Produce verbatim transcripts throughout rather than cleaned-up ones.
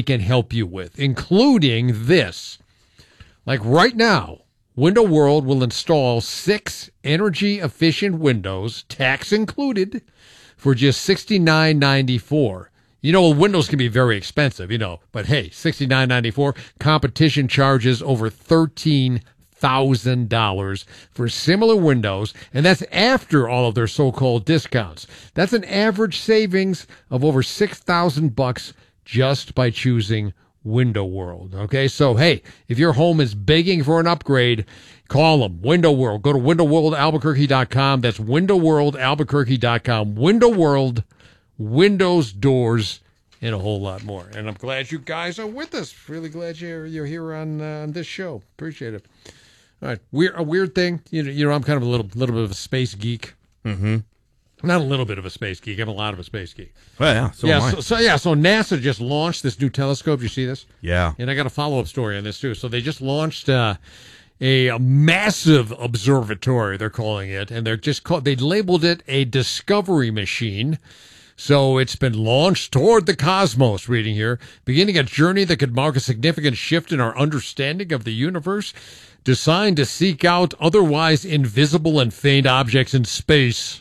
can help you with, including this. Like right now, Window World will install six energy-efficient windows, tax included, for just sixty-nine ninety-four. You know, windows can be very expensive, you know, but hey, sixty-nine ninety-four. Competition charges over thirteen thousand dollars for similar windows, and that's after all of their so-called discounts. That's an average savings of over six thousand bucks just by choosing Window World. Okay, so hey, if your home is begging for an upgrade, call them. Window World. Go to window world albuquerque dot com. That's window world albuquerque dot com. Window World, windows, doors, and a whole lot more. And I'm glad you guys are with us. Really glad you're you're here on uh, on this show. Appreciate it. All right, weird a weird thing. You know, you know, I'm kind of a little little bit of a space geek. Mm-hmm. Not a little bit of a space geek. I'm a lot of a space geek. Well, yeah, so yeah. am I. So, so yeah, so NASA just launched this new telescope. You see this? Yeah. And I got a follow up story on this too. So they just launched uh, a, a massive observatory. They're calling it, and they're just called. They labeled it a Discovery Machine. So it's been launched toward the cosmos, reading here, beginning a journey that could mark a significant shift in our understanding of the universe, designed to seek out otherwise invisible and faint objects in space.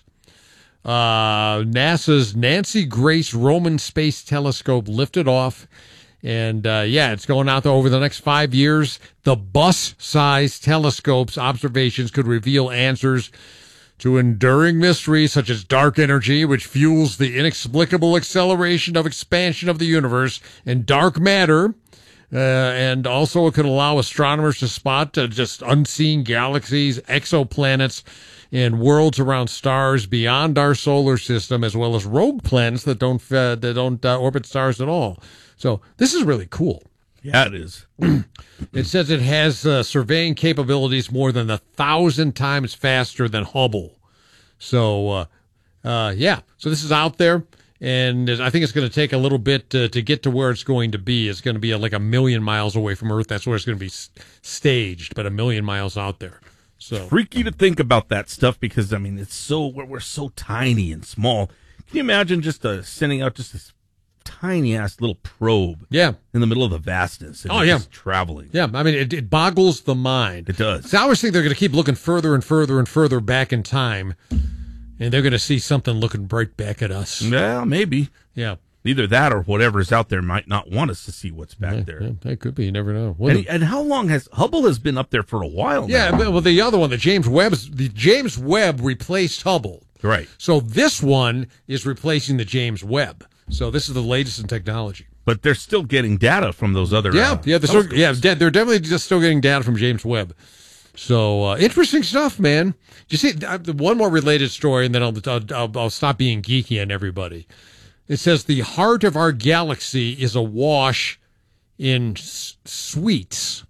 Uh, NASA's Nancy Grace Roman Space Telescope lifted off, and uh, yeah, it's going out there over the next five years. The bus-sized telescope's observations could reveal answers to enduring mysteries such as dark energy, which fuels the inexplicable acceleration of expansion of the universe, and dark matter. Uh, and also it could allow astronomers to spot uh, just unseen galaxies, exoplanets, and worlds around stars beyond our solar system, as well as rogue planets that don't uh, that don't uh, orbit stars at all. So this is really cool. Yeah, it is. It says it has uh, surveying capabilities more than a thousand times faster than Hubble. So, uh, uh, yeah. So this is out there, and I think it's going to take a little bit to, to get to where it's going to be. It's going to be uh, like a million miles away from Earth. That's where it's going to be s- staged, but a million miles out there. So freaky to think about that stuff because, I mean, it's so we're, we're so tiny and small. Can you imagine just uh, sending out just this tiny ass little probe? Yeah, in the middle of the vastness. And oh it's yeah, just traveling. Yeah, I mean, it, it boggles the mind. It does. So I always think they're going to keep looking further and further and further back in time, and they're going to see something looking right back at us. Yeah, maybe. Yeah. Either that or whatever's out there might not want us to see what's back yeah, there. Yeah, that could be. You never know. And, and how long has Hubble has been up there for a while now? Yeah, well, the other one, the James Webb's, the James Webb replaced Hubble. Right. So this one is replacing the James Webb. So this is the latest in technology. But they're still getting data from those other. Yeah, uh, yeah, they're still, yeah, they're definitely just still getting data from James Webb. So uh, interesting stuff, man. You see, one more related story, and then I'll, I'll I'll stop being geeky on everybody. It says the heart of our galaxy is awash in s- sweets.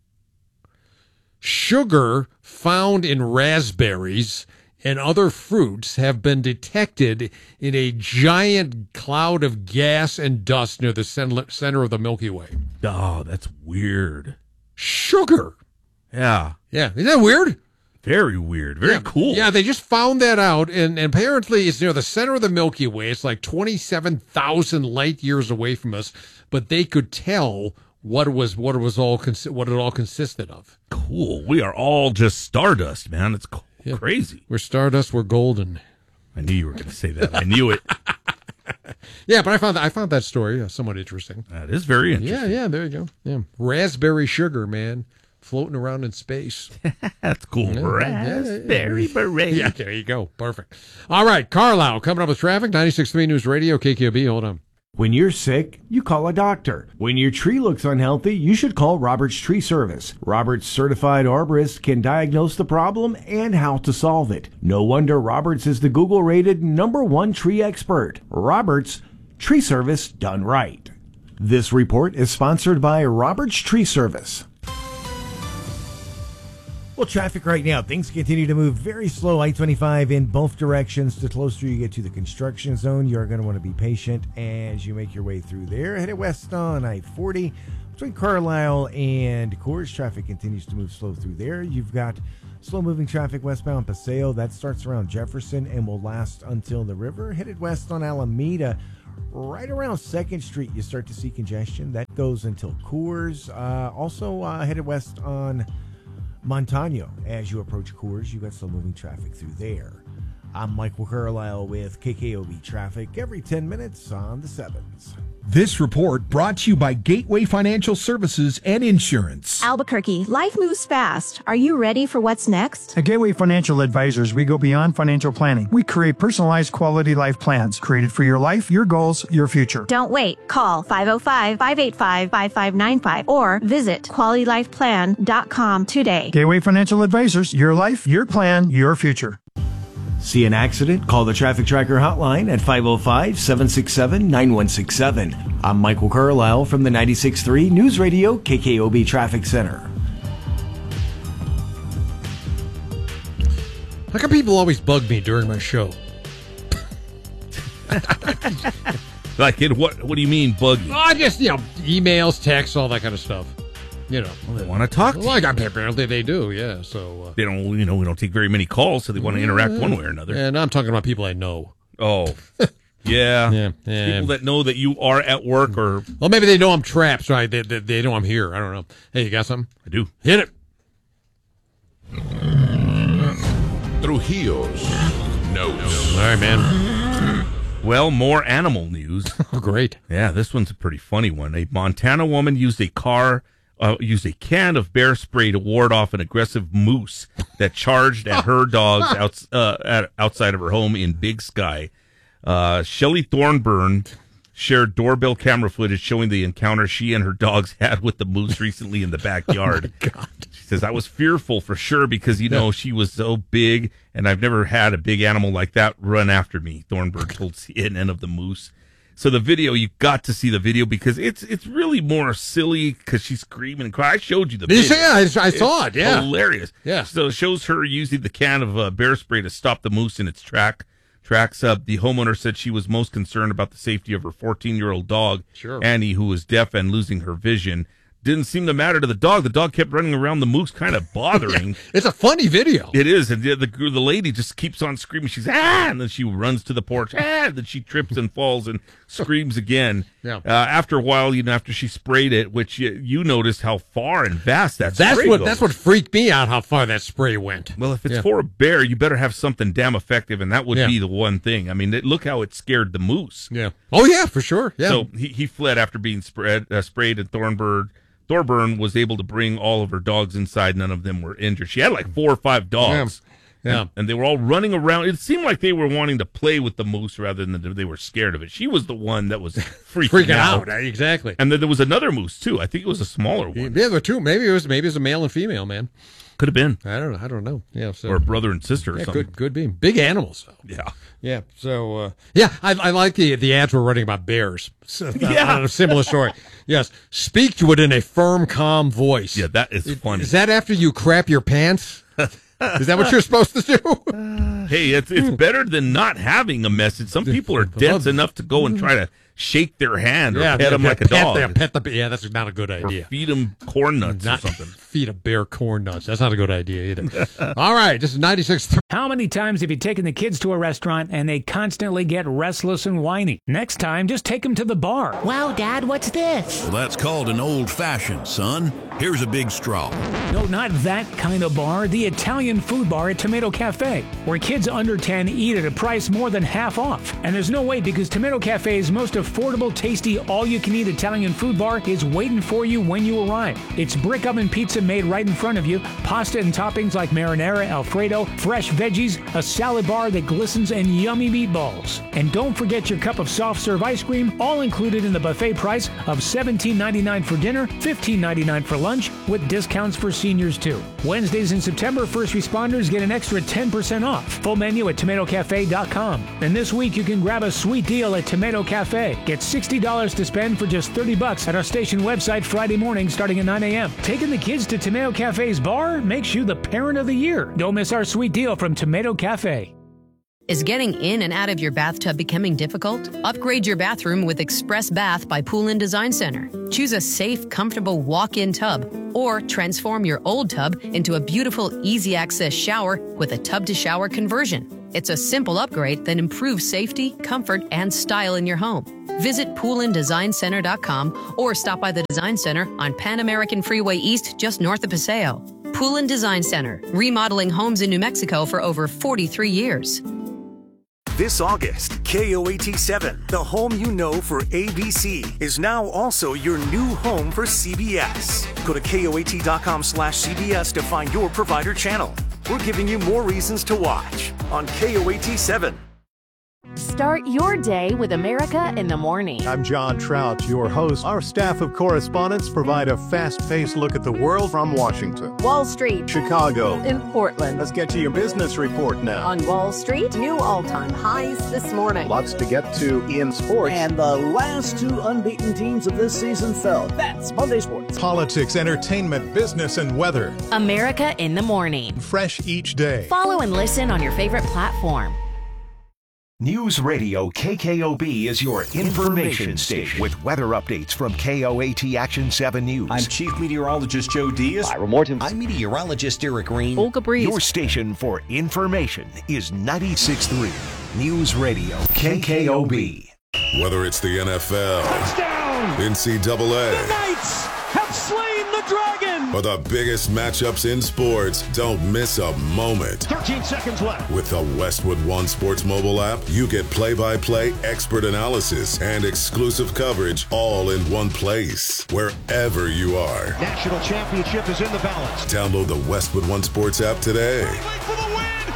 Sugar found in raspberries and other fruits have been detected in a giant cloud of gas and dust near the center of the Milky Way. Oh, that's weird. Sugar. Yeah. Yeah. Isn't that weird? Very weird. Very yeah. cool. Yeah, they just found that out, and, and apparently it's near the center of the Milky Way. It's like twenty-seven thousand light years away from us, but they could tell what it was, what it was all, what it all consisted of. Cool. We are all just stardust, man. It's cool. Yeah. Crazy. We're stardust. We're golden. I knew you were going to say that. I knew it. Yeah, but I found I found that story uh, somewhat interesting. That is very interesting. Yeah, yeah. There you go. Yeah, raspberry sugar, man. Floating around in space. That's cool. Yeah, raspberry yeah, beret. Yeah, there you go. Perfect. All right, Carlisle coming up with traffic. ninety-six point three News Radio, K Q B. Hold on. When you're sick, you call a doctor. When your tree looks unhealthy, you should call Roberts Tree Service. Roberts certified arborists can diagnose the problem and how to solve it. No wonder Roberts is the Google-rated number one tree expert. Roberts Tree Service done right. This report is sponsored by Roberts Tree Service. Well, traffic right now, things continue to move very slow. I twenty-five in both directions. The closer you get to the construction zone, you're going to want to be patient as you make your way through there. Headed west on I forty between Carlisle and Coors. Traffic continues to move slow through there. You've got slow-moving traffic westbound Paseo. That starts around Jefferson and will last until the river. Headed west on Alameda. right around second Street, you start to see congestion. That goes until Coors. Uh, also uh, headed west on Montano. As you approach Coors, you got some moving traffic through there. I'm Michael Carlisle with K K O B Traffic every ten minutes on the sevens. This report brought to you by Gateway Financial Services and Insurance. Albuquerque, life moves fast. Are you ready for what's next? At Gateway Financial Advisors, we go beyond financial planning. We create personalized quality life plans created for your life, your goals, your future. Don't wait. Call five oh five, five eight five, five five nine five or visit quality life plan dot com today. Gateway Financial Advisors, your life, your plan, your future. See an accident? Call the Traffic Tracker hotline at five oh five, seven six seven, nine one six seven. I'm Michael Carlisle from the ninety-six point three News Radio K K O B Traffic Center. How come people always bug me during my show? Like, it, what What do you mean, buggy? Oh, just, you know, emails, texts, all that kind of stuff. You know. Well, they want to talk to you. Like, apparently they do, yeah. So uh, They don't, you know, we don't take very many calls, so they want to interact one way or another. And I'm talking about people I know. Oh, yeah. Yeah, yeah. People that know that you are at work or... Well, maybe they know I'm trapped, so I, they, they, they know I'm here. I don't know. Hey, you got something? I do. Hit it. Trujillo's Notes. All right, man. Well, more animal news. Oh, great. Yeah, this one's a pretty funny one. A Montana woman used a car... Uh, used a can of bear spray to ward off an aggressive moose that charged at her dogs out, uh, at, outside of her home in Big Sky. Uh, Shelley Thornburn shared doorbell camera footage showing the encounter she and her dogs had with the moose recently in the backyard. Oh, God. She says, I was fearful for sure because, you know, she was so big, and I've never had a big animal like that run after me, Thornburn told C N N of the moose. So the video, you got to see the video because it's it's really more silly because she's screaming and crying. I showed you the video. Yeah, I, I saw it, yeah. Hilarious. Yeah. So it shows her using the can of uh, bear spray to stop the moose in its track. Tracks up. The homeowner said she was most concerned about the safety of her fourteen-year-old dog, Sure. Annie, who was deaf and losing her vision. Didn't seem to matter to the dog. The dog kept running around the moose, kind of bothering. Yeah, it's a funny video. It is, and the, the the lady just keeps on screaming. She's ah, and then she runs to the porch. Ah, and then she trips and falls and screams again. Yeah. Uh, after a while, you know, after she sprayed it, which you, you noticed how far and vast that That's spray what goes. that's what freaked me out. How far that spray went. Well, if it's Yeah. for a bear, you better have something damn effective, and that would Yeah. be the one thing. I mean, it, look how it scared the moose. Yeah. Oh yeah, for sure. Yeah. So he, he fled after being spread, uh, sprayed, and Thornburn Thorburn was able to bring all of her dogs inside. None of them were injured. She had like four or five dogs. Yeah. Yeah. And, and they were all running around. It seemed like they were wanting to play with the moose rather than they were scared of it. She was the one that was freaking, Freaking out. out. Exactly. And then there was another moose, too. I think it was a smaller one. Yeah, there were two. Maybe it was maybe it was a male and female, man. Could have been. I don't know. I don't know. Yeah. So Or a brother and sister or yeah, something. could could be big animals. Though. Yeah. Yeah. So uh, yeah, I, I like the the ads were running about bears. So, Yeah. a similar story. Yes. Speak to it in a firm, calm voice. Yeah, that is funny. Is that after you crap your pants? Is that what you're supposed to do? Hey, it's it's better than not having a message. Some people are dense enough to go and try to shake their hand or yeah, pet them yeah, like a pet, dog. yeah, pet the, yeah, that's not a good or idea. feed them corn nuts Not or something. feed a bear corn nuts. That's not a good idea either. All right, this is ninety-six point three. How many times have you taken the kids to a restaurant and they constantly get restless and whiny? Next time, just take them to the bar. Wow, Dad, what's this? Well, that's called an old-fashioned, son. Here's a big straw. No, not that kind of bar. The Italian food bar at Tomato Cafe, where kids under ten eat at a price more than half off. And there's no wait because Tomato Cafe's most affordable, tasty, all-you-can-eat Italian food bar is waiting for you when you arrive. It's brick oven pizza made right in front of you, pasta and toppings like marinara, Alfredo, fresh veggies, a salad bar that glistens, and yummy meatballs. And don't forget your cup of soft-serve ice cream, all included in the buffet price of seventeen ninety-nine for dinner, fifteen ninety-nine for lunch, with discounts for seniors too. Wednesdays in September, first responders get an extra ten percent off. Full menu at tomato cafe dot com. And this week you can grab a sweet deal at Tomato Cafe. Get sixty dollars to spend for just thirty bucks at our station website Friday morning starting at nine a.m. Taking the kids to Tomato Cafe's bar makes you the parent of the year. Don't miss our sweet deal from Tomato Cafe. Is getting in and out of your bathtub becoming difficult? Upgrade your bathroom with Express Bath by Pool and Design Center. Choose a safe, comfortable walk-in tub or transform your old tub into a beautiful, easy-access shower with a tub-to-shower conversion. It's a simple upgrade that improves safety, comfort, and style in your home. Visit poolin design center dot com or stop by the Design Center on Pan American Freeway East, just north of Paseo. Poolin Design Center, remodeling homes in New Mexico for over forty-three years. This August, K O A T seven, the home you know for A B C, is now also your new home for C B S. Go to K O A T dot com slash C B S to find your provider channel. We're giving you more reasons to watch on K O A T seven. Start your day with America in the Morning. I'm John Trout, your host. Our staff of correspondents provide a fast-paced look at the world from Washington, Wall Street, Chicago, and Portland. Let's get to your business report now. On Wall Street, new all-time highs this morning. Lots to get to in sports. And the last two unbeaten teams of this season fell. That's Monday Sports. Politics, entertainment, business, and weather. America in the Morning. Fresh each day. Follow and listen on your favorite platform. News Radio K K O B is your information station with weather updates from K O A T Action seven News. I'm Chief Meteorologist Joe Diaz. Ira Morton. I'm Meteorologist Eric Green. Olga Breeze. Your station for information is ninety-six point three News Radio K K O B. Whether it's the N F L, touchdown, N C double A, the Knights have slain the dragon, or the biggest matchups in sports, don't miss a moment. thirteen seconds left. With the Westwood One Sports mobile app, you get play-by-play expert analysis and exclusive coverage all in one place, wherever you are. National championship is in the balance. Download the Westwood One Sports app today. For the win.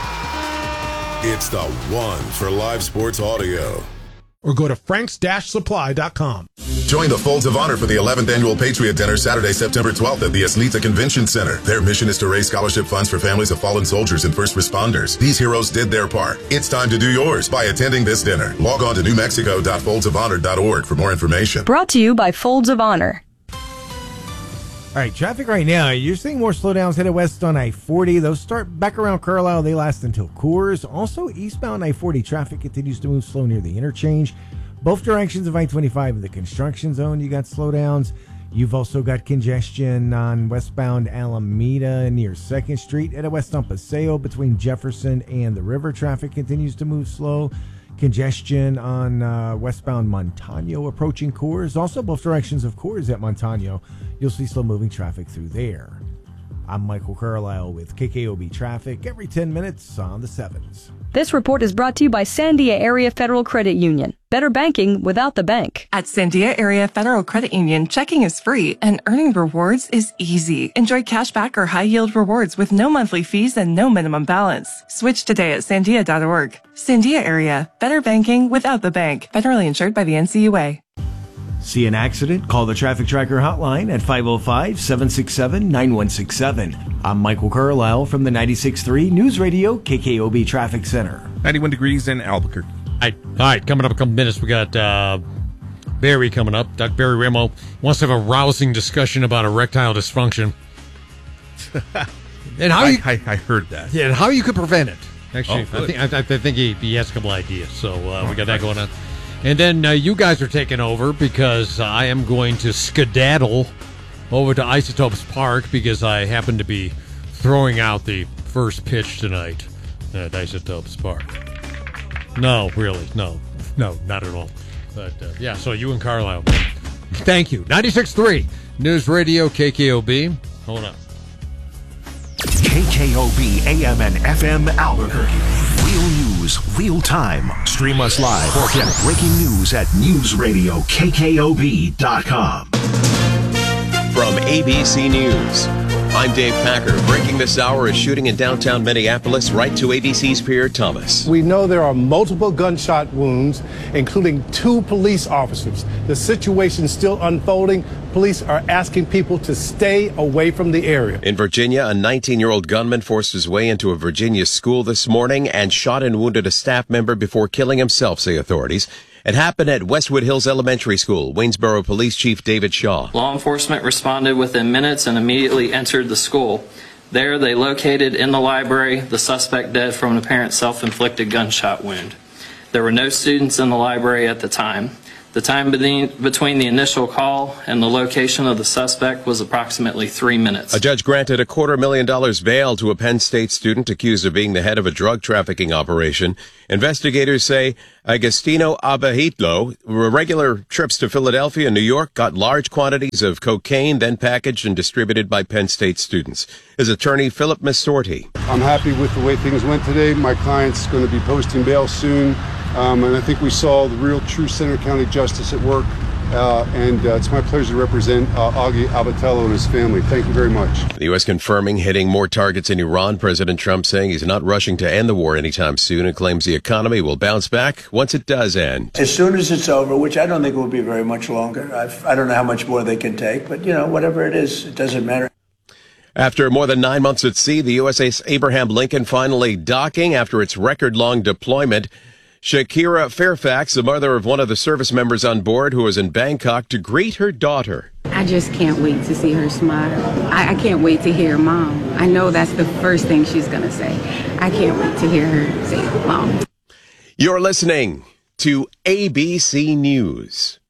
Yeah! It's the one for live sports audio. Or go to franks dash supply dot com. Join the Folds of Honor for the eleventh Annual Patriot Dinner Saturday, September twelfth at the Aslita Convention Center. Their mission is to raise scholarship funds for families of fallen soldiers and first responders. These heroes did their part. It's time to do yours by attending this dinner. Log on to new mexico dot folds of honor dot org for more information. Brought to you by Folds of Honor. All right, traffic right now. You're seeing more slowdowns headed west on I forty. Those start back around Carlisle. They last until Coors. Also, eastbound I forty traffic continues to move slow near the interchange. Both directions of I twenty-five in the construction zone, you got slowdowns. You've also got congestion on westbound Alameda near second Street. At west on Paseo between Jefferson and the river, traffic continues to move slow. Congestion on uh, westbound Montano approaching Coors. Also, both directions of Coors at Montano. You'll see slow-moving traffic through there. I'm Michael Carlisle with K K O B Traffic every ten minutes on the sevens. This report is brought to you by Sandia Area Federal Credit Union. Better banking without the bank. At Sandia Area Federal Credit Union, checking is free and earning rewards is easy. Enjoy cashback or high-yield rewards with no monthly fees and no minimum balance. Switch today at sandia dot org. Sandia Area, better banking without the bank. Federally insured by the N C U A. See an accident? Call the Traffic Tracker hotline at five oh five, seven six seven, nine one six seven. I'm Michael Carlisle from the ninety-six point three News Radio K K O B Traffic Center. ninety-one degrees in Albuquerque. All right, all right, coming up a couple minutes, we got uh, Barry coming up. Doctor Barry Ramo wants to have a rousing discussion about erectile dysfunction. and how I, you, I, I heard that. Yeah, and how you could prevent it. Actually, Oh, I think I, I think he, he has a couple ideas, so uh, we got that going on. And then uh, you guys are taking over because I am going to skedaddle over to Isotopes Park because I happen to be throwing out the first pitch tonight at Isotopes Park. No, really, no. No, not at all. But, uh, yeah, so you and Carlisle. Thank you. ninety-six point three News Radio K K O B. Hold on. K K O B A M and F M Albuquerque. Real news, real time. Stream us live or get breaking news at news radio K K O B dot com. From A B C News, I'm Dave Packer. Breaking this hour is shooting in downtown Minneapolis, right to A B C's Pierre Thomas. We know there are multiple gunshot wounds, including two police officers. The situation is still unfolding. Police are asking people to stay away from the area. In Virginia, a nineteen-year-old gunman forced his way into a Virginia school this morning and shot and wounded a staff member before killing himself, say authorities. It happened at Westwood Hills Elementary School. Waynesboro Police Chief David Shaw. Law enforcement responded within minutes and immediately entered the school. There, they located in the library the suspect dead from an apparent self-inflicted gunshot wound. There were no students in the library at the time. The time between the initial call and the location of the suspect was approximately three minutes. A judge granted a quarter million dollars bail to a Penn State student accused of being the head of a drug trafficking operation. Investigators say Agostino Abahitlo, regular trips to Philadelphia and New York, got large quantities of cocaine, then packaged and distributed by Penn State students. His attorney, Philip Massorti. I'm happy with the way things went today. My client's going to be posting bail soon. Um, and I think we saw the real true Center County justice at work. Uh, and uh, it's my pleasure to represent uh, Augie Abatello and his family. Thank you very much. The U S confirming hitting more targets in Iran. President Trump saying he's not rushing to end the war anytime soon and claims the economy will bounce back once it does end. As soon as it's over, which I don't think will be very much longer. I've, I don't know how much more they can take, but, you know, whatever it is, it doesn't matter. After more than nine months at sea, the U S S Abraham Lincoln finally docking after its record-long deployment. Shakira Fairfax, the mother of one of the service members on board who was in Bangkok to greet her daughter. I just can't wait to see her smile. I, I can't wait to hear Mom. I know that's the first thing she's going to say. I can't wait to hear her say Mom. You're listening to A B C News.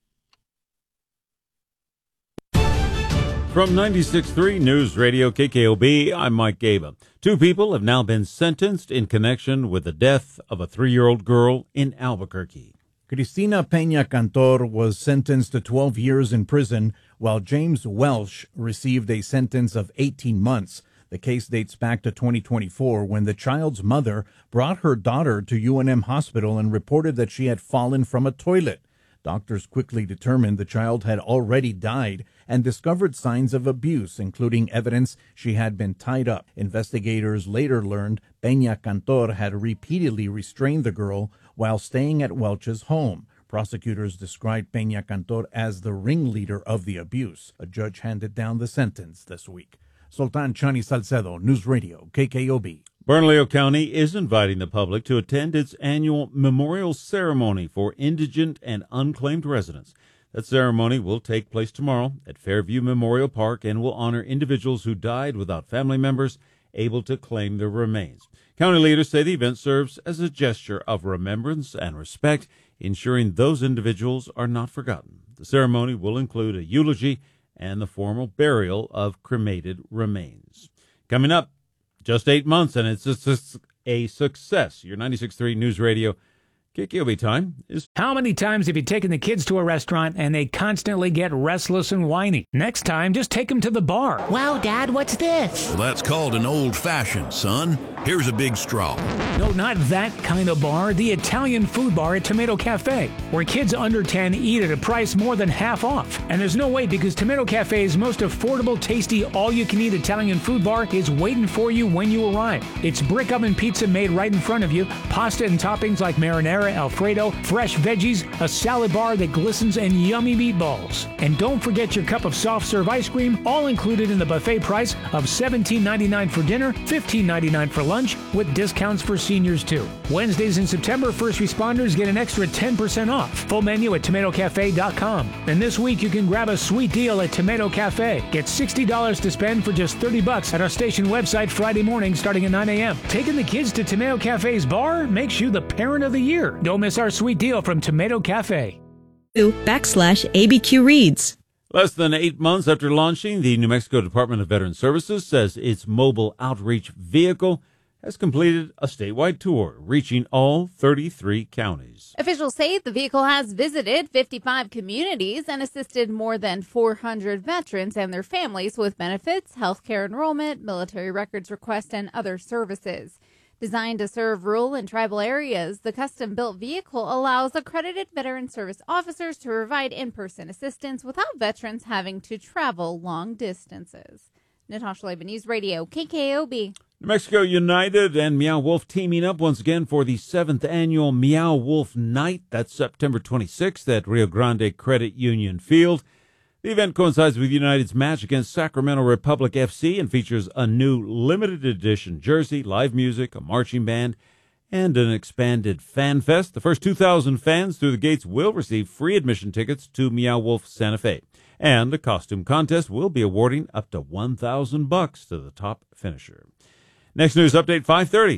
From ninety-six point three News Radio K K O B, I'm Mike Gaba. Two people have now been sentenced in connection with the death of a three-year-old girl in Albuquerque. Cristina Peña Cantor was sentenced to twelve years in prison, while James Welsh received a sentence of eighteen months. The case dates back to twenty twenty-four, when the child's mother brought her daughter to U N M Hospital and reported that she had fallen from a toilet. Doctors quickly determined the child had already died and discovered signs of abuse, including evidence she had been tied up. Investigators later learned Peña Cantor had repeatedly restrained the girl while staying at Welch's home. Prosecutors described Peña Cantor as the ringleader of the abuse. A judge handed down the sentence this week. Sultan Chani Salcedo, News Radio, K K O B. Bernalillo County is inviting the public to attend its annual memorial ceremony for indigent and unclaimed residents. That ceremony will take place tomorrow at Fairview Memorial Park and will honor individuals who died without family members able to claim their remains. County leaders say the event serves as a gesture of remembrance and respect, ensuring those individuals are not forgotten. The ceremony will include a eulogy and the formal burial of cremated remains. Coming up, just eight months, and it's just a success. Your ninety-six point three News Radio K K O B time is... How many times have you taken the kids to a restaurant and they constantly get restless and whiny? Next time, just take them to the bar. Wow, Dad, what's this? Well, that's called an old-fashioned, son. Here's a big straw. No, not that kind of bar. The Italian food bar at Tomato Cafe, where kids under ten eat at a price more than half off. And there's no wait, because Tomato Cafe's most affordable, tasty, all-you-can-eat Italian food bar is waiting for you when you arrive. It's brick oven pizza made right in front of you, pasta and toppings like marinara, Alfredo, fresh veggies, a salad bar that glistens, and yummy meatballs. And don't forget your cup of soft serve ice cream, all included in the buffet price of seventeen ninety-nine for dinner, fifteen ninety-nine for lunch, with discounts for seniors too. Wednesdays in September, first responders get an extra ten percent off. Full menu at tomato cafe dot com. And this week you can grab a sweet deal at Tomato Cafe. Get sixty dollars to spend for just thirty bucks at our station website Friday morning starting at nine a.m. Taking the kids to Tomato Cafe's bar makes you the parent of the year. Don't miss our sweet deal from Tomato Cafe. Backslash A B Q Reads. Less than eight months after launching, the New Mexico Department of Veteran Services says its mobile outreach vehicle has completed a statewide tour, reaching all thirty-three counties. Officials say the vehicle has visited fifty-five communities and assisted more than four hundred veterans and their families with benefits, health care enrollment, military records requests, and other services. Designed to serve rural and tribal areas, the custom-built vehicle allows accredited veteran service officers to provide in-person assistance without veterans having to travel long distances. Natasha Laban, News Radio, K K O B. New Mexico United and Meow Wolf teaming up once again for the seventh annual Meow Wolf Night. That's September twenty-sixth at Rio Grande Credit Union Field. The event coincides with United's match against Sacramento Republic F C and features a new limited edition jersey, live music, a marching band, and an expanded fan fest. The first two thousand fans through the gates will receive free admission tickets to Meow Wolf Santa Fe. And the costume contest will be awarding up to one thousand bucks to the top finisher. Next news update, five thirty.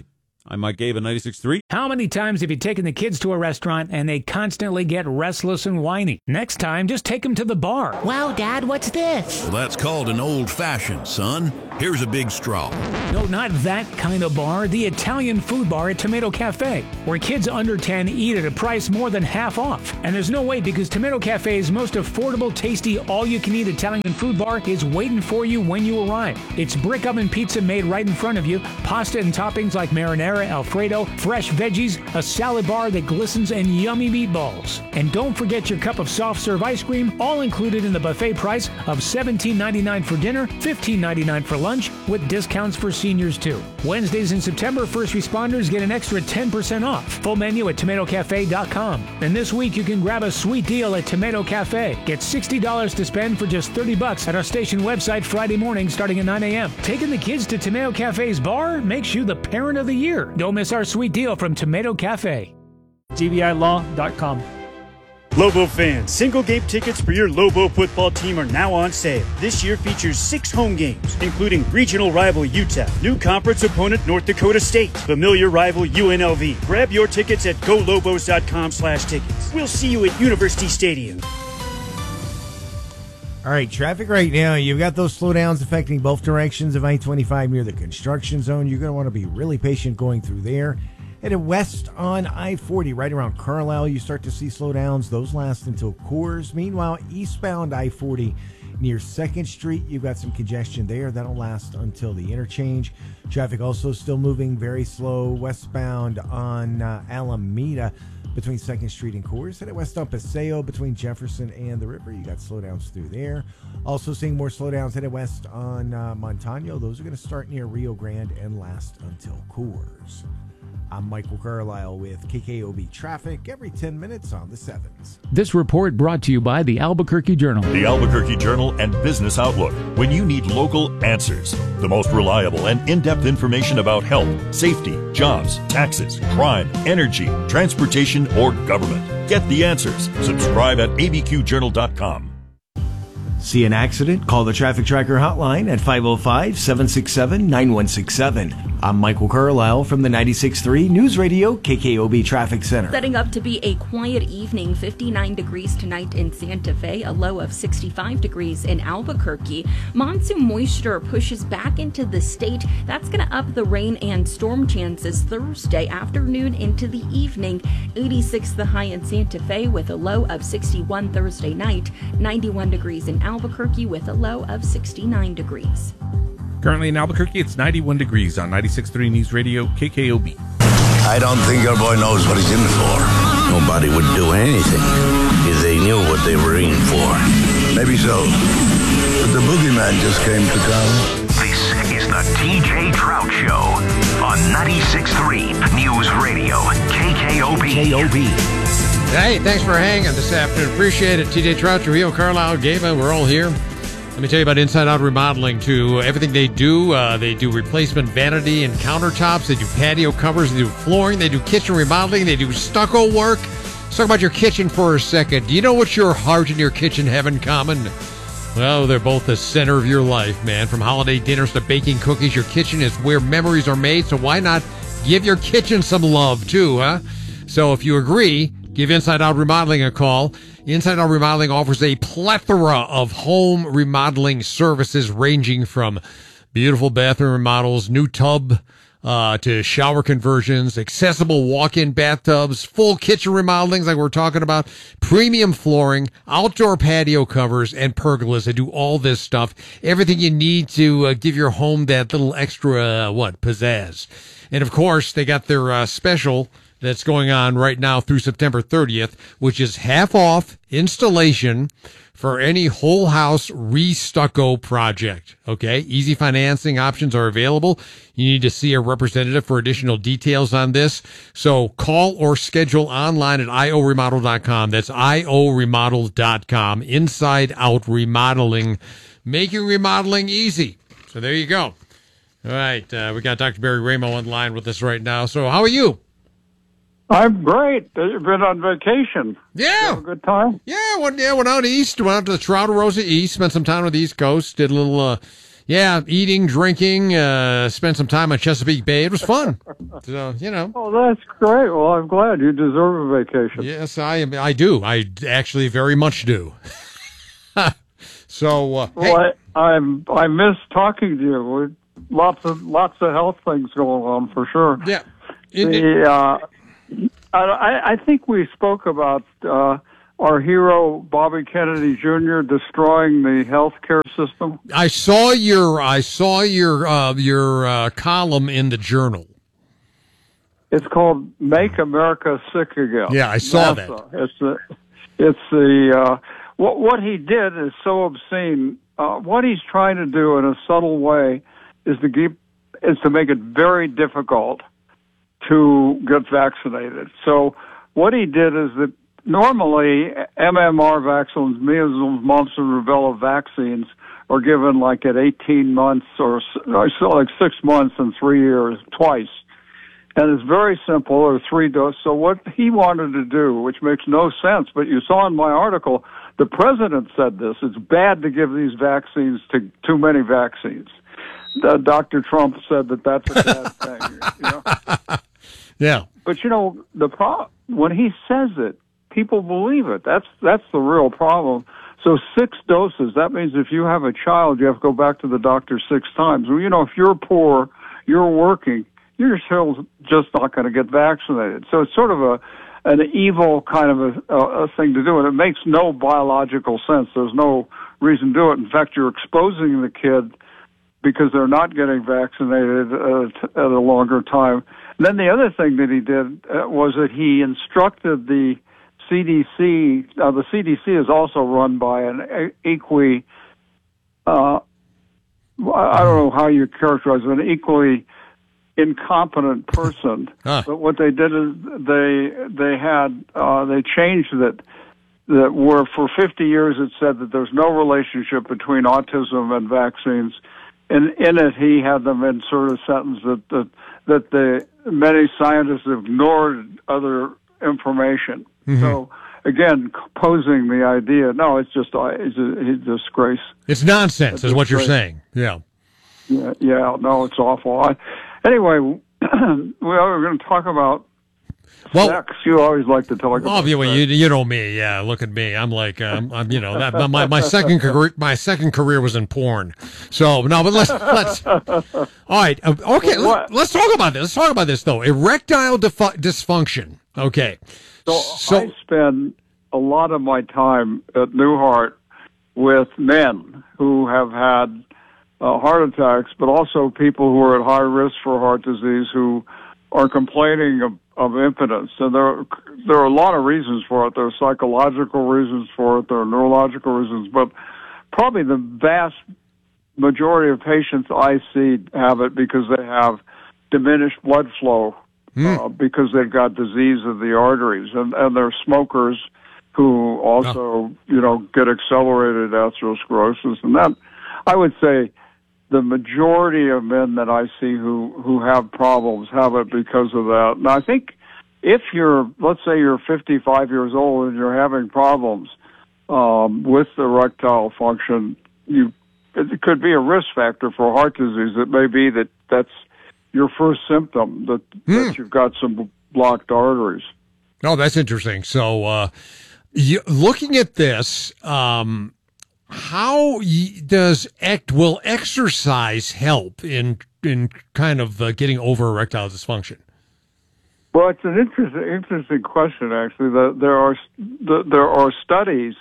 I'm Mike Gabe at ninety-six point three. How many times have you taken the kids to a restaurant and they constantly get restless and whiny? Next time, just take them to the bar. Wow, Dad, what's this? Well, that's called an old-fashioned, son. Here's a big straw. No, not that kind of bar. The Italian food bar at Tomato Cafe, where kids under ten eat at a price more than half off. And there's no wait because Tomato Cafe's most affordable, tasty, all-you-can-eat Italian food bar is waiting for you when you arrive. It's brick oven pizza made right in front of you, pasta and toppings like marinara, Alfredo, fresh veggies, a salad bar that glistens, and yummy meatballs. And don't forget your cup of soft-serve ice cream, all included in the buffet price of seventeen ninety-nine for dinner, fifteen ninety-nine for lunch, with discounts for seniors too. Wednesdays in September, first responders get an extra ten percent off. Full menu at tomato cafe dot com. And this week you can grab a sweet deal at Tomato Cafe. Get sixty dollars to spend for just thirty bucks at our station website Friday morning starting at nine a.m. Taking the kids to Tomato Cafe's bar makes you the parent of the year. Don't miss our sweet deal from Tomato Cafe. G B I law dot com. Lobo fans, single game tickets for your Lobo football team are now on sale. This year features six home games, including regional rival U T E P, new conference opponent North Dakota State, familiar rival U N L V. Grab your tickets at go lobos dot com slash tickets. We'll see you at University Stadium. All right, traffic right now. You've got those slowdowns affecting both directions of I twenty-five near the construction zone. You're going to want to be really patient going through there. Headed west on I forty, right around Carlisle, you start to see slowdowns. Those last until Coors. Meanwhile, eastbound I forty near second Street, you've got some congestion there. That'll last until the interchange. Traffic also still moving very slow westbound on uh, Alameda between second Street and Coors. Headed west on Paseo between Jefferson and the river. You got slowdowns through there. Also seeing more slowdowns headed west on uh, Montano. Those are going to start near Rio Grande and last until Coors. I'm Michael Carlisle with K K O B Traffic every ten minutes on the sevens. This report brought to you by the Albuquerque Journal. The Albuquerque Journal and Business Outlook. When you need local answers, the most reliable and in-depth information about health, safety, jobs, taxes, crime, energy, transportation, or government. Get the answers. Subscribe at A B Q journal dot com. See an accident? Call the Traffic Tracker hotline at five oh five, seven six seven, nine one six seven. I'm Michael Carlisle from the ninety-six point three News Radio K K O B Traffic Center. Setting up to be a quiet evening, fifty-nine degrees tonight in Santa Fe, a low of sixty-five degrees in Albuquerque. Monsoon moisture pushes back into the state. That's going to up the rain and storm chances Thursday afternoon into the evening. eighty-six the high in Santa Fe with a low of sixty-one Thursday night, ninety-one degrees in Albuquerque with a low of sixty-nine degrees. Currently in Albuquerque, it's ninety-one degrees on ninety-six point three News Radio, K K O B. I don't think your boy knows what he's in for. Nobody would do anything if they knew what they were in for. Maybe so. But the boogeyman just came to town. This is the T J Trout Show on ninety-six point three News Radio, K K O B. K K O B. Hey, thanks for hanging this afternoon. Appreciate it. T J Trout, Rio, Carlisle, Gava, we're all here. Let me tell you about Inside Out Remodeling, too. Everything they do, uh, they do replacement vanity and countertops. They do patio covers. They do flooring. They do kitchen remodeling. They do stucco work. Let's talk about your kitchen for a second. Do you know what your heart and your kitchen have in common? Well, they're both the center of your life, man. From holiday dinners to baking cookies, your kitchen is where memories are made. So why not give your kitchen some love, too, huh? So if you agree, give Inside Out Remodeling a call. Inside Out Remodeling offers a plethora of home remodeling services ranging from beautiful bathroom remodels, new tub uh, to shower conversions, accessible walk-in bathtubs, full kitchen remodelings like we're talking about, premium flooring, outdoor patio covers, and pergolas. They do all this stuff. Everything you need to uh, give your home that little extra, uh, what, pizzazz. And, of course, they got their uh, special that's going on right now through September thirtieth, which is half off installation for any whole house re-stucco project. Okay, easy financing options are available. You need to see a representative for additional details on this. So call or schedule online at I O remodel dot com. That's I O remodel dot com. Inside Out Remodeling, making remodeling easy. So there you go. All right, uh, we got Doctor Barry Ramo on line with us right now. So how are you? I'm great. You've been on vacation. Yeah. Have a good time? Yeah, went, yeah, went out east, went out to the Trout Rosa East, spent some time on the East Coast, did a little, uh, Yeah, eating, drinking, uh, spent some time on Chesapeake Bay. It was fun. So, you know. Oh, that's great. Well, I'm glad you deserve a vacation. Yes, I I do. I actually very much do. So, uh, well, hey. I, I'm I miss talking to you. We, lots of lots of health things going on for sure. Yeah. The, uh, I, I think we spoke about uh, our hero Bobby Kennedy Junior destroying the healthcare system. I saw your I saw your uh, your uh, column in the Journal. It's called "Make America Sick Again." Yeah, I saw NASA. that. It's the it's the uh, what what he did is so obscene. Uh, what he's trying to do in a subtle way is to keep is to make it very difficult to get vaccinated. So what he did is that normally M M R vaccines, measles, mumps, and rubella vaccines are given like at eighteen months or so, like six months and three years twice. And it's very simple, or three doses. So what he wanted to do, which makes no sense, but you saw in my article, the president said this, it's bad to give these vaccines to too many vaccines. Uh, Doctor Trump said that that's a bad thing. You know? Yeah. But, you know, the pro- when he says it, people believe it. That's that's the real problem. So six doses, that means if you have a child, you have to go back to the doctor six times. Well, you know, if you're poor, you're working, you're still just not going to get vaccinated. So it's sort of a an evil kind of a, a, a thing to do, and it makes no biological sense. There's no reason to do it. In fact, you're exposing the kid because they're not getting vaccinated uh, at a longer time. And then the other thing that he did uh, was that he instructed the C D C. Now, the C D C is also run by an equi, uh, I don't know how you characterize it, an equally incompetent person. Huh. But what they did is they they had uh, they changed it. That were for fifty years it said that there's no relationship between autism and vaccines. And in it, he had them insert a sentence that that, that the many scientists ignored other information. Mm-hmm. So again, posing the idea, no, it's just it's a, it's a disgrace. It's nonsense, it's is what you're saying. Yeah. Yeah, yeah, no, it's awful. I, anyway, well, we're going to talk about well, sex. You always like to talk about. Oh, you, you, you know me. Yeah, look at me. I'm like, um, I'm, you know, that, my my second career, my second career was in porn. So no, but let's let's. All right, okay. Let's, let's talk about this. Let's talk about this though. Erectile dif- dysfunction. Okay. So, so I spend a lot of my time at Newhart with men who have had uh, heart attacks, but also people who are at high risk for heart disease who are complaining of, of impotence. And there, there are a lot of reasons for it. There are psychological reasons for it. There are neurological reasons. But probably the vast majority of patients I see have it because they have diminished blood flow, mm. uh, because they've got disease of the arteries. And, and they're smokers who also, oh. you know, get accelerated atherosclerosis. And that, I would say, the majority of men that I see who, who have problems have it because of that. And I think if you're, let's say you're fifty-five years old and you're having problems um, with erectile function, you it could be a risk factor for heart disease. It may be that that's your first symptom, that, mm. that you've got some blocked arteries. Oh, that's interesting. So uh, you, looking at this, um, how does ect will exercise help in in kind of uh, getting over erectile dysfunction? Well, it's an interesting interesting question. Actually, the, there are the, there are studies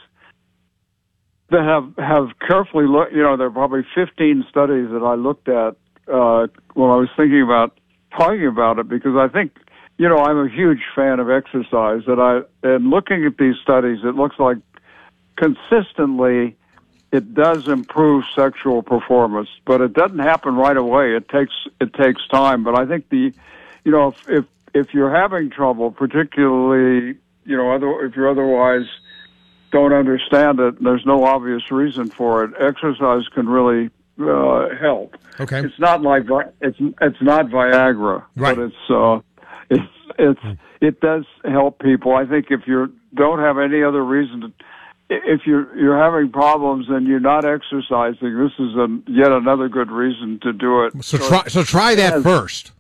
that have have carefully looked. You know, there are probably fifteen studies that I looked at uh, when I was thinking about talking about it, because I think, you know, I'm a huge fan of exercise. That I and looking at these studies, it looks like consistently it does improve sexual performance, but it doesn't happen right away. It takes it takes time. But I think the, you know, if if, if you're having trouble, particularly, you know, other, if you're otherwise don't understand it, there's no obvious reason for it, exercise can really uh, help. Okay, it's not like it's it's not Viagra, right. but it's uh, it's it's it does help people. I think if you don't have any other reason to. if you're you're having problems and you're not exercising, this is a, yet another good reason to do it. So try so try that Yes. first.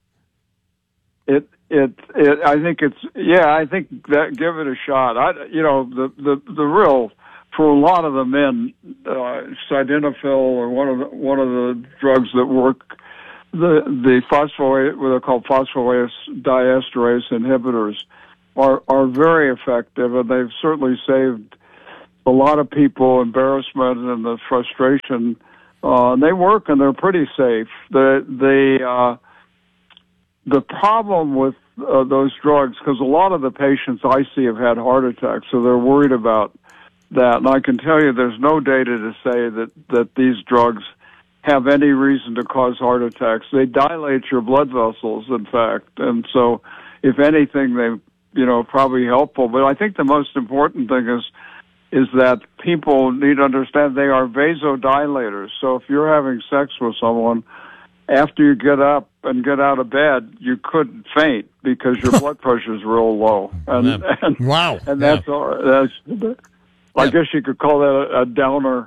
It it it. I think it's yeah. I think that give it a shot. I you know the the the real for a lot of the men, uh, sildenafil or one of the one of the drugs that work. The the phosphorate, what they're called phosphodiesterase inhibitors, are are very effective, and they've certainly saved a lot of people embarrassment and the frustration. Uh, and they work, and they're pretty safe. The the uh, the problem with uh, those drugs, because a lot of the patients I see have had heart attacks, so they're worried about that. And I can tell you, there's no data to say that that these drugs have any reason to cause heart attacks. They dilate your blood vessels, in fact, and so if anything, they, you know, probably helpful. But I think the most important thing is is that people need to understand they are vasodilators. So if you're having sex with someone, after you get up and get out of bed, you could faint because your blood pressure is real low. And, and wow, and that's yeah. all. That's. I guess you could call that a, a downer.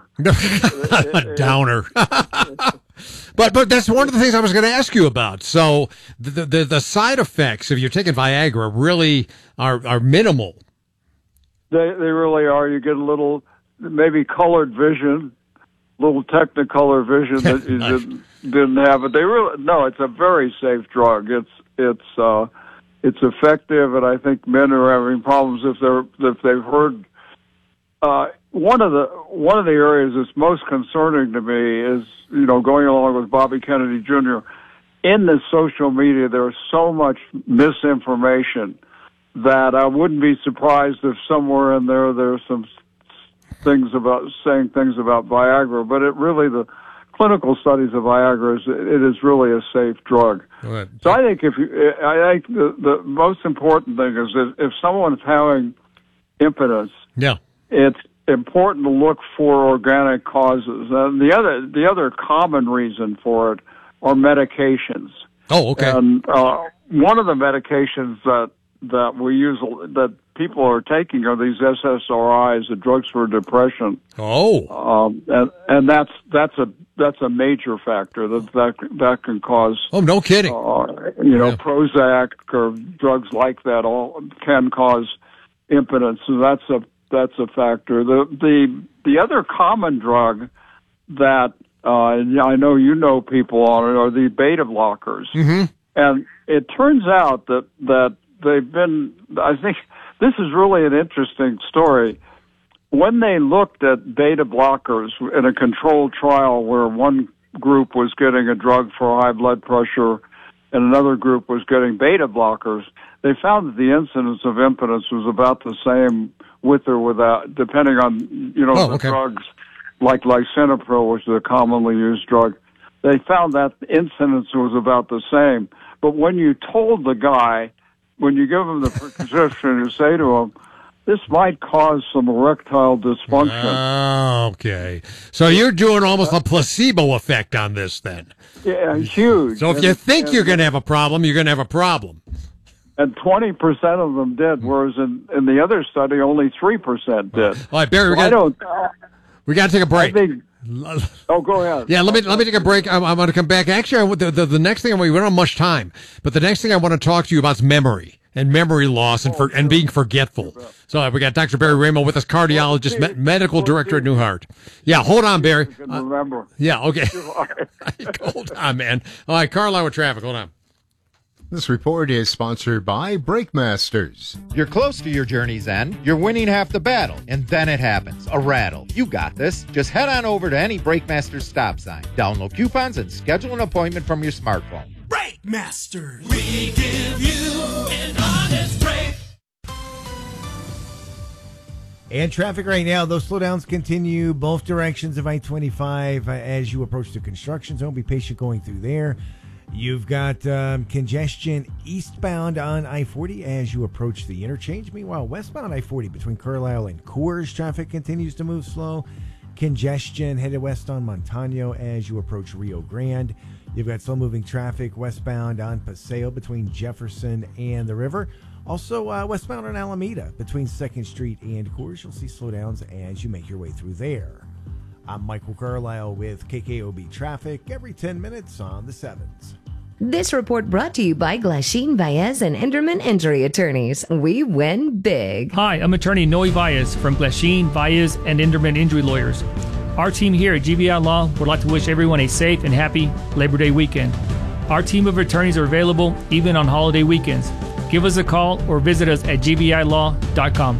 A downer. but but that's one of the things I was going to ask you about. So the, the the side effects if you're taking Viagra really are are minimal. They they really are. You get a little maybe colored vision, little technicolor vision that you didn't, didn't have. But they really no. It's a very safe drug. It's it's uh, it's effective, and I think men are having problems if they're if they've heard. Uh, one of the one of the areas that's most concerning to me is, you know, going along with Bobby Kennedy Junior In the social media, there's so much misinformation that I wouldn't be surprised if somewhere in there there's some things about saying things about Viagra. But it really the clinical studies of Viagra is it is really a safe drug. Right. So I think if you, I think the, the most important thing is if, if someone's having impotence. Yeah. It's important to look for organic causes. And the other, the other common reason for it are medications. Oh, okay. And uh, one of the medications that that we use that people are taking are these S S R Is, the drugs for depression. Oh, um, and and that's that's a that's a major factor that that that can cause. Oh, no kidding. Uh, you know, yeah. Prozac or drugs like that all can cause impotence. So that's a That's a factor. The the the other common drug that uh, I know you know people on it are the beta blockers, mm-hmm. and it turns out that that they've been. I think this is really an interesting story. When they looked at beta blockers in a controlled trial where one group was getting a drug for high blood pressure and another group was getting beta blockers, they found that the incidence of impotence was about the same with or without, depending on, you know, oh, the okay. drugs like lisinopril, which is a commonly used drug. They found that the incidence was about the same. But when you told the guy, when you give him the prescription, you say to him, this might cause some erectile dysfunction. Oh, okay. So you're doing almost a placebo effect on this then. Yeah, huge. So if and, you think and, you're going to have a problem, you're going to have a problem. And twenty percent of them did, whereas in, in the other study, only three percent did. All right, Barry, we so got, I don't, we got to take a break. I think, oh, go ahead. Yeah, let me let me take a break. I'm, I'm going to come back. Actually, I, the, the, the next thing, we don't have much time, but the next thing I want to talk to you about is memory and memory loss and, for, and being forgetful. So we got Doctor Barry Ramo with us, cardiologist, me, medical director at New Heart. Yeah, hold on, Barry. Uh, remember. Yeah, okay. Hold on, man. All right, Carlisle with traffic. Hold on. This report is sponsored by Brakemasters. You're close to your journey's end. You're winning half the battle. And then it happens. A rattle. You got this. Just head on over to any Brakemasters stop sign. Download coupons and schedule an appointment from your smartphone. Brakemasters. We give you an honest break. And traffic right now, those slowdowns continue both directions of I twenty-five uh, as you approach the construction zone. Be patient going through there. You've got um, congestion eastbound on I forty as you approach the interchange. Meanwhile, westbound I forty between Carlisle and Coors, traffic continues to move slow. Congestion headed west on Montano as you approach Rio Grande. You've got slow-moving traffic westbound on Paseo between Jefferson and the river. Also, uh, westbound on Alameda between second Street and Coors, you'll see slowdowns as you make your way through there. I'm Michael Carlisle with K K O B Traffic every ten minutes on the sevens. This report brought to you by Glasheen, Baez, and Enderman Injury Attorneys. We win big. Hi, I'm attorney Noe Baez from Glasheen, Baez, and Enderman Injury Lawyers. Our team here at G B I Law would like to wish everyone a safe and happy Labor Day weekend. Our team of attorneys are available even on holiday weekends. Give us a call or visit us at g b i law dot com.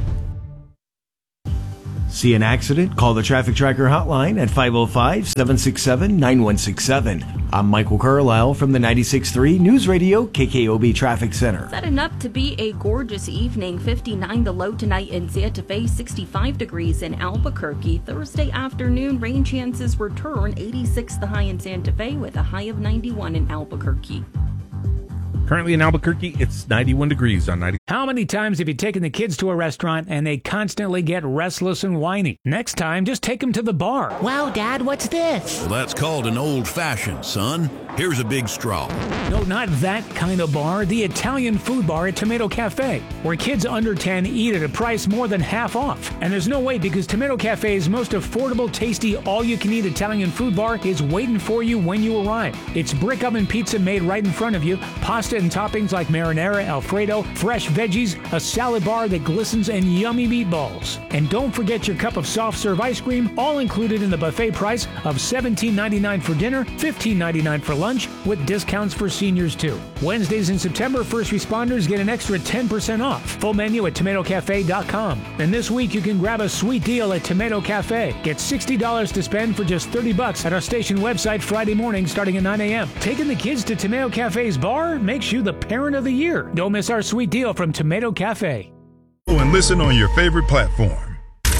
See an accident? Call the Traffic Tracker hotline at five oh five, seven six seven, nine one six seven. I'm Michael Carlisle from the ninety-six point three News Radio K K O B Traffic Center. Setting up to be a gorgeous evening. fifty-nine the low tonight in Santa Fe, sixty-five degrees in Albuquerque. Thursday afternoon, rain chances return. eighty-six the high in Santa Fe with a high of ninety-one in Albuquerque. Currently in Albuquerque, it's ninety-one degrees on ninety. How many times have you taken the kids to a restaurant and they constantly get restless and whiny? Next time, just take them to the bar. Wow, Dad, what's this? Well, that's called an old-fashioned, son. Here's a big straw. No, not that kind of bar. The Italian food bar at Tomato Cafe, where kids under ten eat at a price more than half off. And there's no wait because Tomato Cafe's most affordable, tasty, all-you-can-eat Italian food bar is waiting for you when you arrive. It's brick oven pizza made right in front of you, pasta and toppings like marinara, Alfredo, fresh veggies, a salad bar that glistens, and yummy meatballs. And don't forget your cup of soft serve ice cream, all included in the buffet price of seventeen ninety-nine for dinner, fifteen ninety-nine for lunch, with discounts for seniors too. Wednesdays in September, first responders get an extra ten percent off. Full menu at tomato cafe dot com. And this week you can grab a sweet deal at Tomato Cafe. Get sixty dollars to spend for just thirty bucks at our station website Friday morning starting at nine a.m. Taking the kids to Tomato Cafe's bar makes you the parent of the year. Don't miss our sweet deal from Tomato Cafe. And listen on your favorite platform.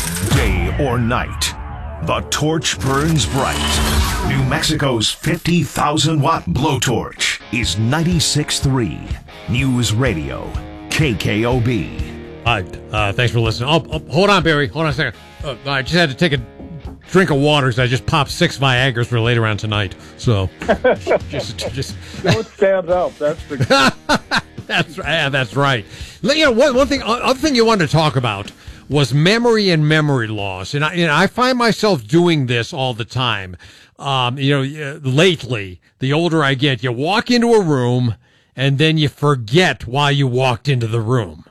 Day or night, the torch burns bright. New Mexico's fifty thousand watt blowtorch is ninety-six point three News Radio K K O B. All right, uh, thanks for listening. Oh, oh, hold on, Barry. Hold on a second. Uh, I just had to take a drink of water because I just popped six Viagras for later on tonight. So, just, just don't stand up. That's the. that's yeah, that's right. You know, one one thing, other thing you wanted to talk about was memory and memory loss, and I, you know, I find myself doing this all the time. Um, you know, lately, the older I get, you walk into a room and then you forget why you walked into the room.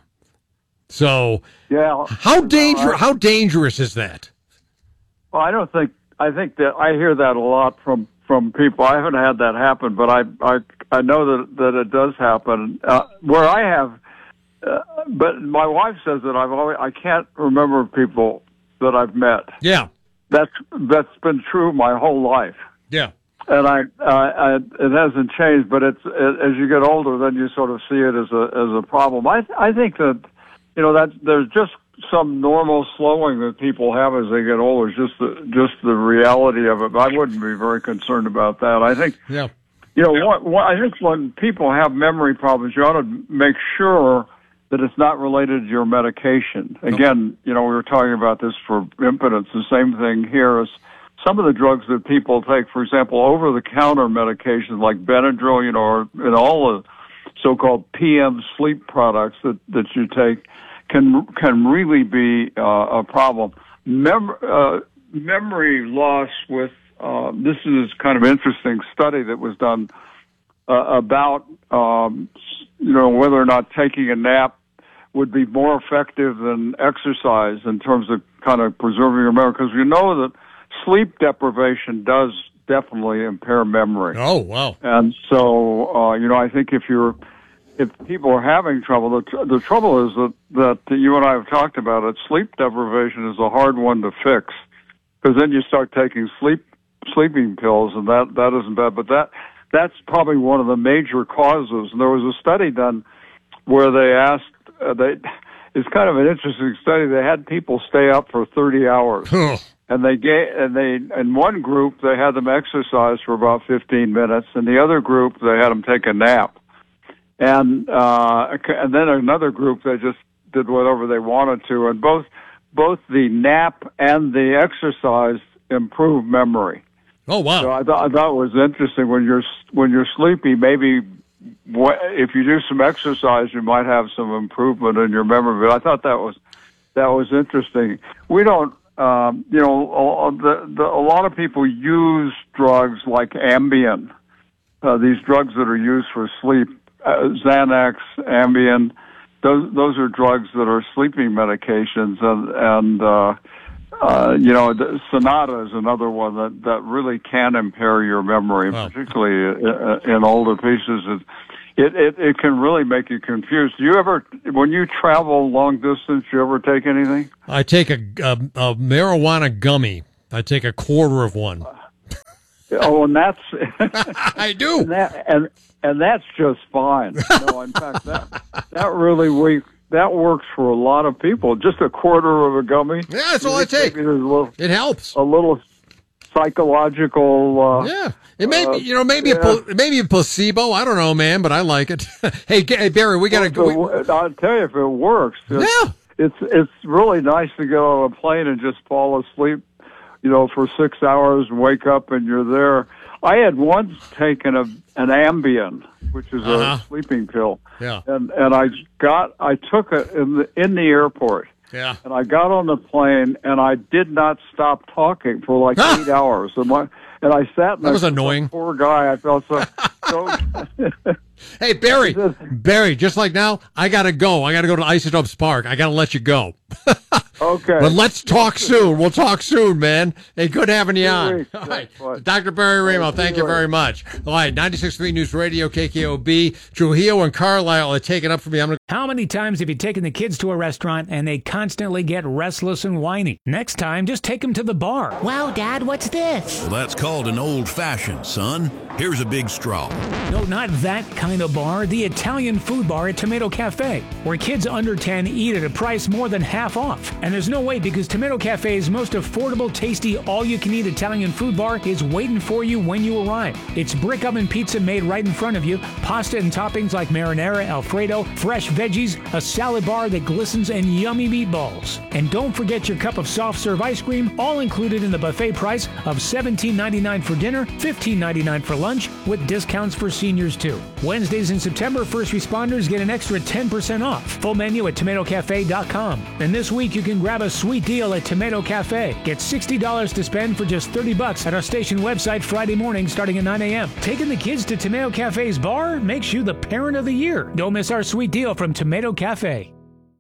So, yeah, how dangerous? How dangerous is that? Well, I don't think. I think that I hear that a lot from from people. I haven't had that happen, but I I I know that that it does happen. Uh, where I have, uh, but my wife says that I've always I can't remember people that I've met. Yeah, that's that's been true my whole life. Yeah. And I, uh, I, it hasn't changed, but it's it, as you get older, then you sort of see it as a as a problem. I I think that, you know, that there's just some normal slowing that people have as they get older. It's just the just the reality of it. I wouldn't be very concerned about that. I think, yeah, you know, what, what, I think when people have memory problems, you ought to make sure that it's not related to your medication. Again, you know, we were talking about this for impotence. The same thing here is. Some of the drugs that people take, for example, over-the-counter medications like Benadryl, you know, or and all the so-called P M sleep products that, that you take, can can really be uh, a problem. Mem- uh, memory loss with uh, this is kind of interesting study that was done uh, about um, you know whether or not taking a nap would be more effective than exercise in terms of kind of preserving your memory, because we know that sleep deprivation does definitely impair memory. Oh, wow. And so, uh, you know, I think if you're, if people are having trouble, the, tr- the trouble is that, that you and I have talked about it, sleep deprivation is a hard one to fix, because then you start taking sleep, sleeping pills, and that, that isn't bad, but that, that's probably one of the major causes. And there was a study done where they asked, uh, they, it's kind of an interesting study. They had people stay up for thirty hours. And they gave, and they, in one group, they had them exercise for about fifteen minutes. In the other group, they had them take a nap. And, uh, and then another group, they just did whatever they wanted to. And both, both the nap and the exercise improved memory. Oh, wow. So I thought, I thought it was interesting when you're, when you're sleepy, maybe what, if you do some exercise, you might have some improvement in your memory. But I thought that was that was interesting. We don't, um, you know, the, the, a lot of people use drugs like Ambien, uh, these drugs that are used for sleep, uh, Xanax, Ambien. Those those are drugs that are sleeping medications, and and uh, uh, you know, the Sonata is another one that, that really can impair your memory, wow. particularly in, in older pieces. It, it it can really make you confused. Do you ever, when you travel long distance, you ever take anything? I take a, a, a marijuana gummy. I take a quarter of one. Oh, and that's I do, and, that, and and that's just fine. No, in fact, that that really we that works for a lot of people. Just a quarter of a gummy. Yeah, that's all I take. Maybe there's a little, it helps. A little psychological. Uh, yeah, it may uh, be, you know, maybe yeah. a maybe a placebo. I don't know, man, but I like it. hey, hey, Barry, we gotta go. Well, I'll tell you if it works. It's, yeah, it's it's really nice to get on a plane and just fall asleep, you know, for six hours and wake up and you're there. I had once taken a an Ambien, which is uh-huh. a sleeping pill. Yeah. And and I got I took it in the in the airport. Yeah. And I got on the plane and I did not stop talking for like eight hours. And my and I sat That was annoying. Poor guy. I felt so so Hey, Barry, Barry, just like now, I got to go. I got to go to Isotopes Park. I got to let you go. Okay. But let's talk soon. We'll talk soon, man. Hey, good having you on. Weeks. All right. What? Doctor Barry Ramo, thank you very much. All right, ninety-six point three News Radio, K K O B. Trujillo and Carlisle are taking up for me. I'm gonna- How many times have you taken the kids to a restaurant and they constantly get restless and whiny? Next time, just take them to the bar. Wow, Dad, what's this? Well, that's called an old-fashioned, son. Here's a big straw. No, not that kind of bar. The Italian food bar at Tomato Cafe, where kids under ten eat at a price more than half off. And there's no way, because Tomato Cafe's most affordable, tasty, all-you-can-eat Italian food bar is waiting for you when you arrive. It's brick oven pizza made right in front of you, pasta and toppings like marinara, Alfredo, fresh veggies, a salad bar that glistens, and yummy meatballs. And don't forget your cup of soft-serve ice cream, all included in the buffet price of seventeen ninety-nine for dinner, fifteen ninety-nine for lunch, with discounts for seniors too. Wednesdays in September, first responders get an extra ten percent off. Full menu at tomato cafe dot com. And this week you can grab a sweet deal at Tomato Cafe. Get sixty dollars to spend for just thirty bucks at our station website Friday morning starting at nine a.m. Taking the kids to Tomato Cafe's bar makes you the parent of the year. Don't miss our sweet deal from Tomato Cafe.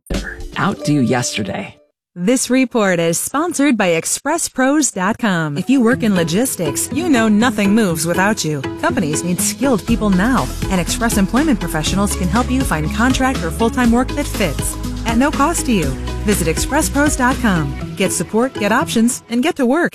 Outdo yesterday. This report is sponsored by express pros dot com. If you work in logistics, you know nothing moves without you. Companies need skilled people now, and Express Employment Professionals can help you find contract or full-time work that fits at no cost to you. Visit express pros dot com. Get support, get options, and get to work.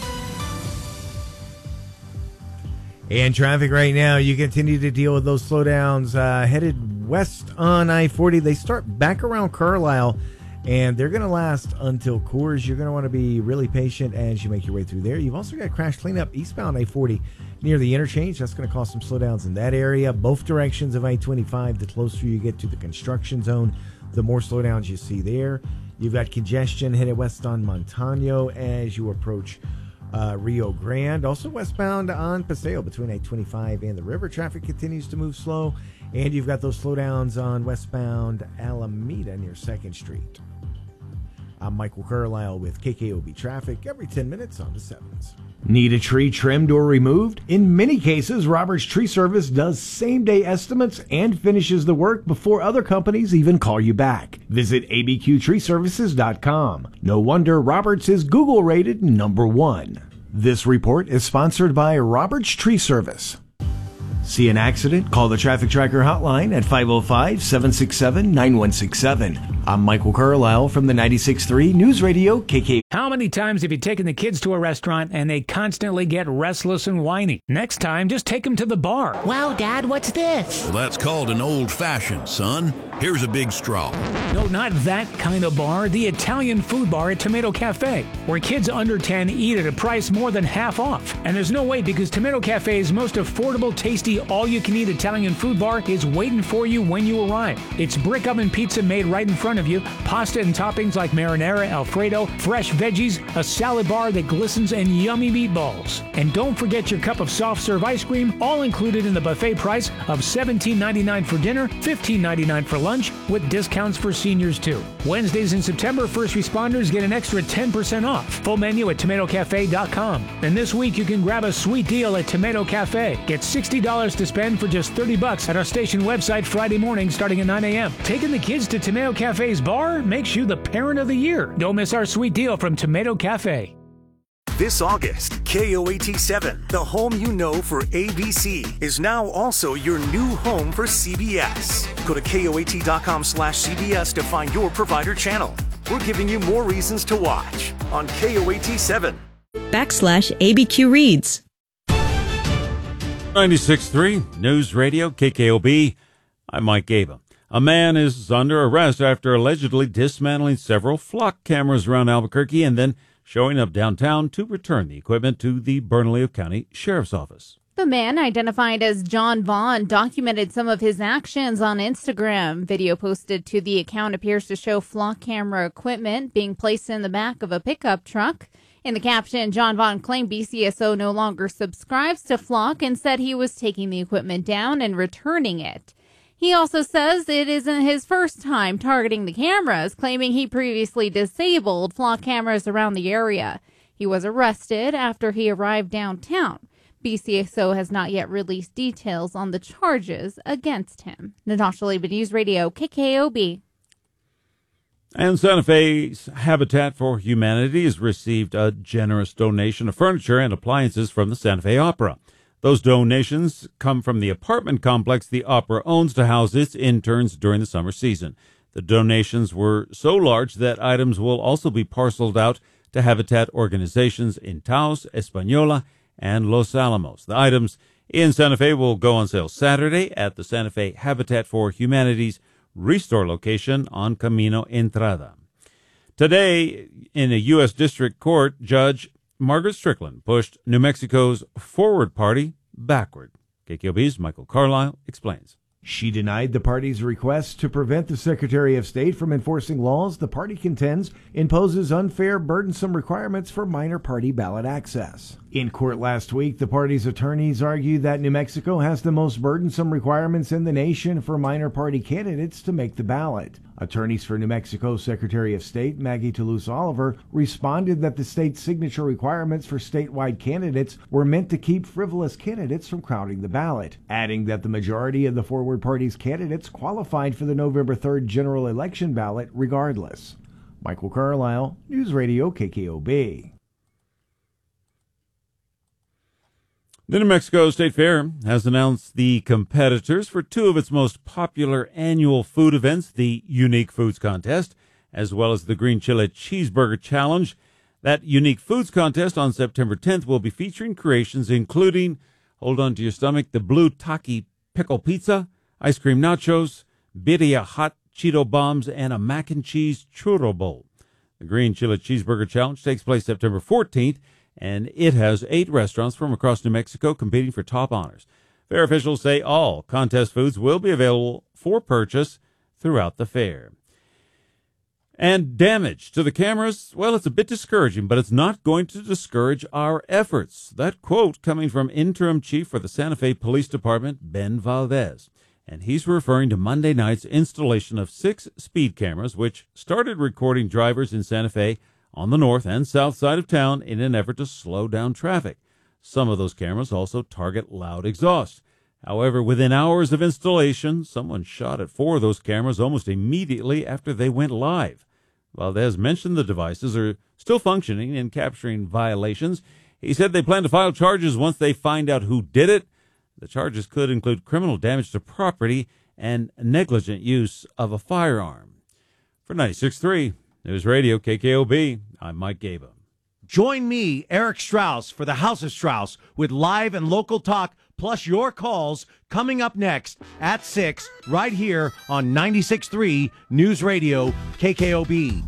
And traffic right now, you continue to deal with those slowdowns uh, headed west on I forty. They start back around Carlisle, and they're going to last until Coors. You're going to want to be really patient as you make your way through there. You've also got crash cleanup eastbound I forty near the interchange. That's going to cause some slowdowns in that area. Both directions of I twenty-five, the closer you get to the construction zone, the more slowdowns you see there. You've got congestion headed west on Montano as you approach uh, Rio Grande. Also westbound on Paseo between I twenty-five and the river. Traffic continues to move slow. And you've got those slowdowns on westbound Alameda near second Street. I'm Michael Carlisle with K K O B Traffic every ten minutes on the sevens. Need a tree trimmed or removed? In many cases, Roberts Tree Service does same-day estimates and finishes the work before other companies even call you back. Visit A B Q tree services dot com. No wonder Roberts is Google-rated number one. This report is sponsored by Roberts Tree Service. See an accident? Call the Traffic Tracker hotline at five oh five, seven six seven, nine one six seven. I'm Michael Carlisle from the ninety-six point three News Radio K K. How many times have you taken the kids to a restaurant and they constantly get restless and whiny? Next time, just take them to the bar. Wow, Dad, what's this? Well, that's called an old-fashioned, son. Here's a big straw. No, not that kind of bar. The Italian food bar at Tomato Cafe, where kids under ten eat at a price more than half off. And there's no way, because Tomato Cafe's most affordable, tasty, all-you-can-eat Italian food bar is waiting for you when you arrive. It's brick oven pizza made right in front of you, pasta and toppings like marinara, Alfredo, fresh veggies, veggies, a salad bar that glistens, and yummy meatballs. And don't forget your cup of soft serve ice cream, all included in the buffet price of seventeen ninety-nine for dinner, fifteen ninety-nine for lunch, with discounts for seniors too. Wednesdays in September, first responders get an extra ten percent off. Full menu at tomato cafe dot com. And this week you can grab a sweet deal at Tomato Cafe. Get sixty dollars to spend for just thirty bucks at our station website Friday morning starting at nine a.m. Taking the kids to Tomato Cafe's bar makes you the parent of the year. Don't miss our sweet deal from Tomato Cafe. This August, K O A T seven, the home you know for A B C, is now also your new home for C B S. Go to K O A T dot com slash C B S to find your provider channel. We're giving you more reasons to watch on K O A T seven. Backslash A B Q Reads. ninety-six point three News Radio K K O B. I'm Mike Gaba. A man is under arrest after allegedly dismantling several flock cameras around Albuquerque and then showing up downtown to return the equipment to the Bernalillo County Sheriff's Office. The man, identified as John Vaughn, documented some of his actions on Instagram. Video posted to the account appears to show flock camera equipment being placed in the back of a pickup truck. In the caption, John Vaughn claimed B C S O no longer subscribes to Flock and said he was taking the equipment down and returning it. He also says it isn't his first time targeting the cameras, claiming he previously disabled Flock cameras around the area. He was arrested after he arrived downtown. B C S O has not yet released details on the charges against him. Natasha Leba, News Radio, K K O B. And Santa Fe's Habitat for Humanity has received a generous donation of furniture and appliances from the Santa Fe Opera. Those donations come from the apartment complex the Opera owns to house its interns during the summer season. The donations were so large that items will also be parceled out to Habitat organizations in Taos, Española, and Los Alamos. The items in Santa Fe will go on sale Saturday at the Santa Fe Habitat for Humanity's Restore location on Camino Entrada. Today, in a U S District Court, Judge Margaret Strickland pushed New Mexico's Forward Party backward. K K O B's Michael Carlisle explains. She denied the party's request to prevent the Secretary of State from enforcing laws the party contends imposes unfair, burdensome requirements for minor party ballot access. In court last week, the party's attorneys argued that New Mexico has the most burdensome requirements in the nation for minor party candidates to make the ballot. Attorneys for New Mexico Secretary of State Maggie Toulouse Oliver responded that the state's signature requirements for statewide candidates were meant to keep frivolous candidates from crowding the ballot, adding that the majority of the Forward Party's candidates qualified for the November third general election ballot regardless. Michael Carlisle, News Radio K K O B. The New Mexico State Fair has announced the competitors for two of its most popular annual food events, the Unique Foods Contest, as well as the Green Chile Cheeseburger Challenge. That Unique Foods Contest on September tenth will be featuring creations including, hold on to your stomach, the Blue Taki Pickle Pizza, ice cream nachos, birria hot Cheeto bombs, and a mac and cheese churro bowl. The Green Chile Cheeseburger Challenge takes place September fourteenth, and it has eight restaurants from across New Mexico competing for top honors. Fair officials say all contest foods will be available for purchase throughout the fair. And damage to the cameras, well, it's a bit discouraging, but it's not going to discourage our efforts. That quote coming from Interim Chief for the Santa Fe Police Department, Ben Valdez. And he's referring to Monday night's installation of six speed cameras, which started recording drivers in Santa Fe on the north and south side of town in an effort to slow down traffic. Some of those cameras also target loud exhaust. However, within hours of installation, someone shot at four of those cameras almost immediately after they went live. Valdez mentioned the devices are still functioning and capturing violations. He said they plan to file charges once they find out who did it. The charges could include criminal damage to property and negligent use of a firearm. For ninety-six point three News Radio K K O B, I'm Mike Gaba. Join me, Eric Strauss, for the House of Strauss with live and local talk, plus your calls coming up next at six, right here on ninety-six point three News Radio K K O B.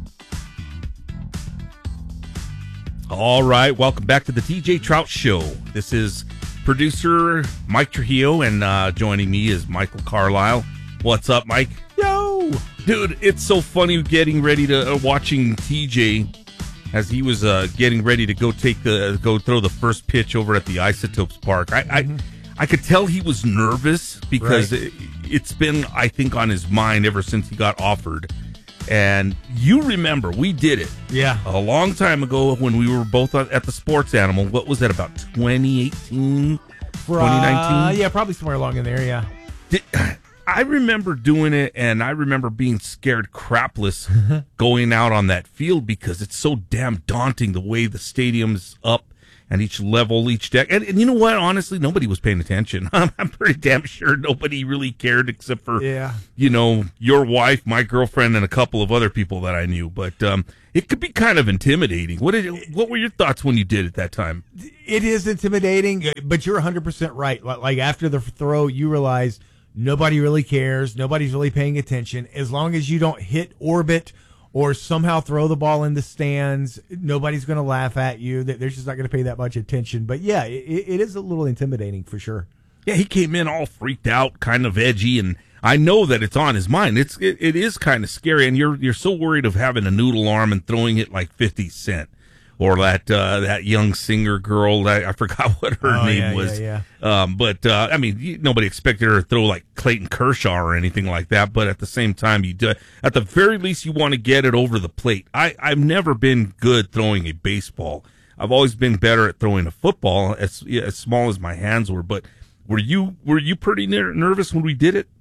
All right, welcome back to the T J Trout Show. This is producer Mike Trujillo, and uh, joining me is Michael Carlisle. What's up, Mike? Yo! Dude, it's so funny getting ready to uh, watching T J as he was uh, getting ready to go take the go throw the first pitch over at the Isotopes Park. I mm-hmm. I, I could tell he was nervous because right. it, it's been, I think, on his mind ever since he got offered. And you remember, we did it. Yeah. A long time ago when we were both at the Sports Animal. What was that, about twenty eighteen, twenty nineteen? Uh, yeah, probably somewhere along in there, yeah. Did, I remember doing it, and I remember being scared crapless going out on that field because it's so damn daunting the way the stadium's up and each level, each deck. And, and you know what? Honestly, nobody was paying attention. I'm pretty damn sure nobody really cared except for, yeah. you know, your wife, my girlfriend, and a couple of other people that I knew. But um, it could be kind of intimidating. What did, what were your thoughts when you did it that time? It is intimidating, but you're one hundred percent right. Like after the throw, you realize nobody really cares. Nobody's really paying attention. As long as you don't hit orbit or somehow throw the ball in the stands, nobody's going to laugh at you. They're just not going to pay that much attention. But, yeah, it, it is a little intimidating for sure. Yeah, he came in all freaked out, kind of edgy, and I know that it's on his mind. It's It, it is kind of scary, and you're you're so worried of having a noodle arm and throwing it like fifty cent. Or that uh, that young singer girl, I, I forgot what her oh, name yeah, was. Yeah, yeah. Um, but, uh, I mean, nobody expected her to throw like Clayton Kershaw or anything like that. But at the same time, you do, at the very least, you want to get it over the plate. I, I've never been good throwing a baseball. I've always been better at throwing a football, as as small as my hands were. But were you were you pretty ner- nervous when we did it?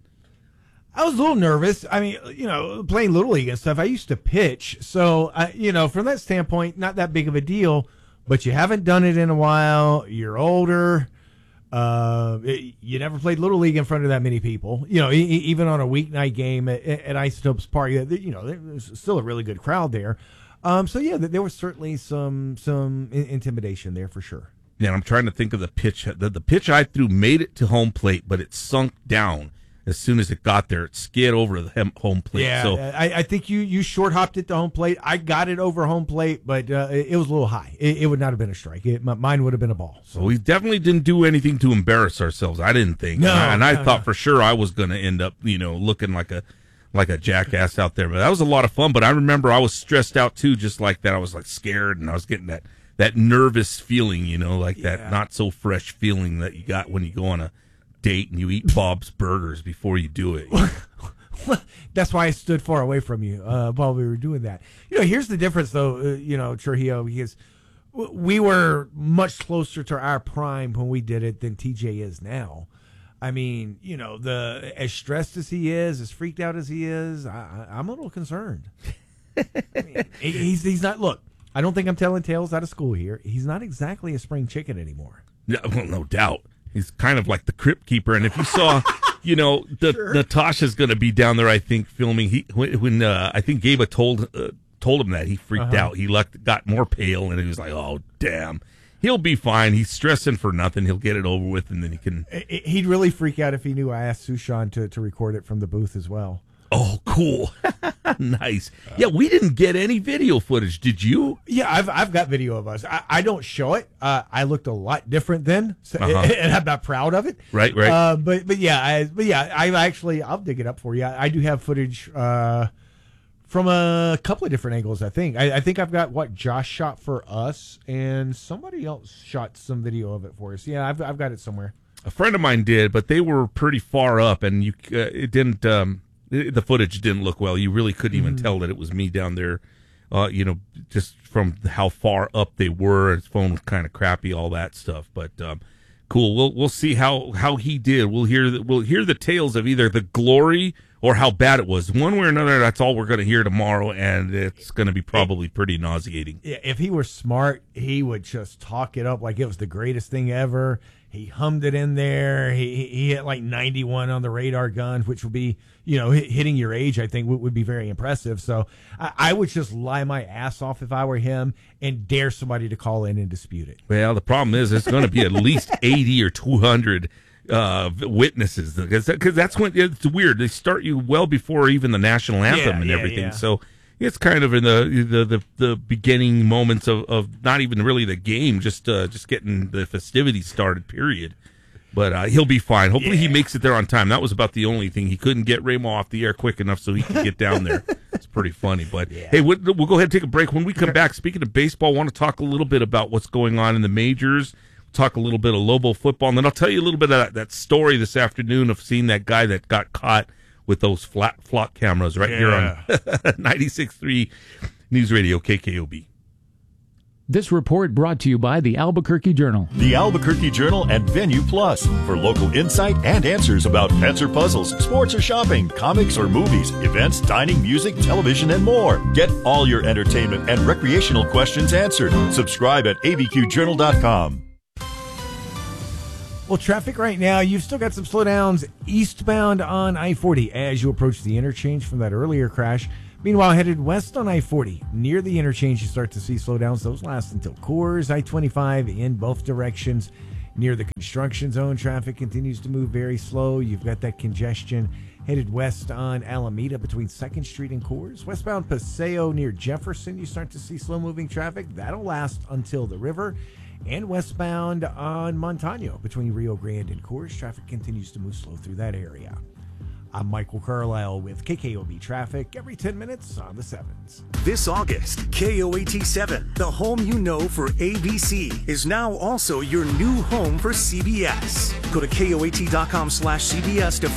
I was a little nervous. I mean, you know, playing Little League and stuff, I used to pitch. So, I, you know, from that standpoint, not that big of a deal, but you haven't done it in a while. You're older. Uh, it, you never played Little League in front of that many people. You know, e- even on a weeknight game at, at Isotopes Park, you know, there's still a really good crowd there. Um, so, yeah, there was certainly some some intimidation there for sure. Yeah, I'm trying to think of the pitch. The, the pitch I threw made it to home plate, but it sunk down. As soon as it got there, it skid over the home plate. Yeah, so I, I think you, you short hopped it to home plate. I got it over home plate, but uh, it, it was a little high. It, it would not have been a strike. It, mine would have been a ball. So we definitely didn't do anything to embarrass ourselves. I didn't think. No, and I no, thought no. for sure I was going to end up, you know, looking like a like a jackass out there. But that was a lot of fun. But I remember I was stressed out too, just like that. I was like scared, and I was getting that that nervous feeling, you know, like Yeah. that not so fresh feeling that you got when you go on a date and you eat Bob's Burgers before you do it. That's why I stood far away from you uh, while we were doing that. You know, here's the difference, though, uh, you know, Trujillo, because w- we were much closer to our prime when we did it than T J is now. I mean, you know, the as stressed as he is, as freaked out as he is, I, I'm a little concerned. I mean, he- he's he's not. Look, I don't think I'm telling tales out of school here. He's not exactly a spring chicken anymore. No, well, no doubt. He's kind of like the crypt keeper. And if you saw, you know, the, Sure. Natasha's going to be down there, I think, filming. He when, when uh, I think Gabe told uh, told him that, he freaked Uh-huh. out. He looked, got more pale, and he was like, "Oh, damn." He'll be fine. He's stressing for nothing. He'll get it over with, and then he can. I- He'd really freak out if he knew I asked Sushan to, to record it from the booth as well. Oh, cool. Nice. Yeah, we didn't get any video footage. Did you? Yeah, I've I've got video of us. I, I don't show it. Uh, I looked a lot different then, so, Uh-huh. and I'm not proud of it. Right, right. Uh, but but yeah, I, but yeah, I actually I'll dig it up for you. I, I do have footage uh, from a couple of different angles. I think. I, I think I've got what Josh shot for us, and somebody else shot some video of it for us. Yeah, I've I've got it somewhere. A friend of mine did, but they were pretty far up, and you uh, it didn't. Um, the footage didn't look well. You really couldn't even Mhm. tell that it was me down there. Uh, you know, just from how far up they were. His phone was kind of crappy, all that stuff. But um, cool. We'll we'll see how, how he did. We'll hear the, we'll hear the tales of either the glory or how bad it was. One way or another, that's all we're going to hear tomorrow, and it's going to be probably pretty nauseating. Yeah, if he were smart, he would just talk it up like it was the greatest thing ever. He hummed it in there. He he- he hit like ninety-one on the radar gun, which would be, you know, hit, hitting your age, I think, would, would be very impressive. So I, I would just lie my ass off if I were him and dare somebody to call in and dispute it. Well, the problem is it's going to be at least eighty or two hundred uh, witnesses, because that's when it's weird. They start you well before even the national anthem Yeah, and yeah, everything. yeah. So it's kind of in the the the, the beginning moments of, of not even really the game, just uh, just getting the festivities started. Period. But uh, he'll be fine. Hopefully yeah. he makes it there on time. That was about the only thing. He couldn't get Ramo off the air quick enough so he could get down there. It's pretty funny. But, yeah. hey, we'll, we'll go ahead and take a break. When we come back, speaking of baseball, I want to talk a little bit about what's going on in the majors, talk a little bit of Lobo football, and then I'll tell you a little bit of that, that story this afternoon of seeing that guy that got caught with those flat flock cameras right yeah. here on ninety-six point three News Radio K K O B. This report brought to you by the Albuquerque Journal. The Albuquerque Journal and Venue Plus for local insight and answers about pets or puzzles, sports or shopping, comics or movies, events, dining, music, television, and more. Get all your entertainment and recreational questions answered. Subscribe at A B Q journal dot com. Well, traffic right now, you've still got some slowdowns eastbound on I forty as you approach the interchange from that earlier crash. Meanwhile, headed west on I forty, near the interchange, you start to see slowdowns. Those last until Coors. I twenty-five in both directions. Near the construction zone, traffic continues to move very slow. You've got that congestion headed west on Alameda between second Street and Coors. Westbound Paseo near Jefferson, you start to see slow-moving traffic. That'll last until the river. And westbound on Montano between Rio Grande and Coors, traffic continues to move slow through that area. I'm Michael Carlisle with K K O B Traffic every ten minutes on the sevens. This August, K O A T seven, the home you know for A B C, is now also your new home for C B S. Go to K O A T dot com slash C B S to